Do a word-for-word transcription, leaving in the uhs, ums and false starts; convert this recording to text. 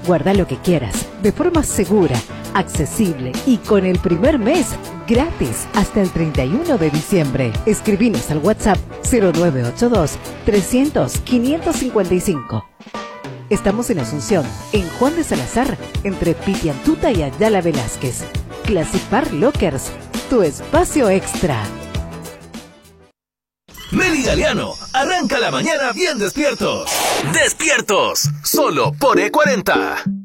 Guarda lo que quieras, de forma segura, accesible y con el primer mes gratis hasta el treinta y uno de diciembre. Escribinos al WhatsApp cero nueve ocho dos, trescientos, quinientos cincuenta y cinco. Estamos en Asunción, en Juan de Salazar, entre Pitiantuta y Ayala Velázquez. Classic Bar Lockers, tu espacio extra. Meli Galeano, arranca la mañana bien despiertos. ¡Despiertos! Solo por E cuarenta.